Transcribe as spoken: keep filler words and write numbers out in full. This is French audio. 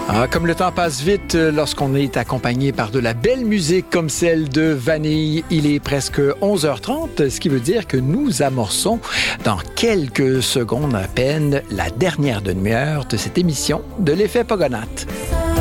Ah, comme le temps passe vite lorsqu'on est accompagné par de la belle musique comme celle de Vanille. Il est presque onze heures trente, ce qui veut dire que nous amorçons dans quelques secondes à peine la dernière demi-heure de cette émission de l'Effet Pogonates.